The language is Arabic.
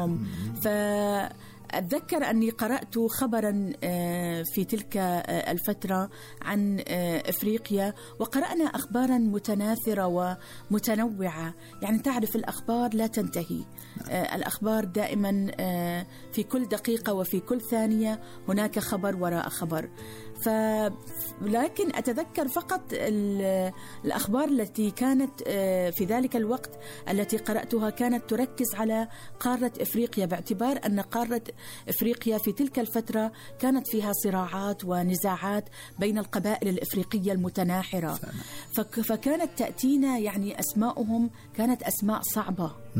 معهم. أتذكر أني قرأت خبرا في تلك الفترة عن إفريقيا، وقرأنا أخبارا متناثرة ومتنوعة. يعني تعرف الأخبار لا تنتهي، الأخبار دائما في كل دقيقة وفي كل ثانية هناك خبر وراء خبر. لكن أتذكر فقط الأخبار التي كانت في ذلك الوقت التي قرأتها كانت تركز على قارة إفريقيا، باعتبار أن قارة إفريقيا في تلك الفترة كانت فيها صراعات ونزاعات بين القبائل الإفريقية المتناحرة، فكانت تأتينا يعني أسماؤهم كانت أسماء صعبة.